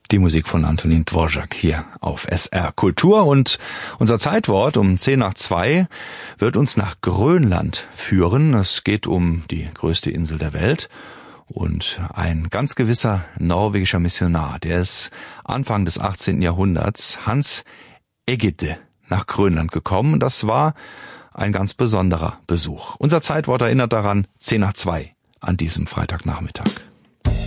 Die Musik von Antonin Dvorak hier auf SR Kultur, und unser Zeitwort um 1:10 wird uns nach Grönland führen. Es geht um die größte Insel der Welt und ein ganz gewisser norwegischer Missionar, der ist Anfang des 18. Jahrhunderts, Hans Egede, nach Grönland gekommen. Das war ein ganz besonderer Besuch. Unser Zeitwort erinnert daran, 1:10 an diesem Freitagnachmittag.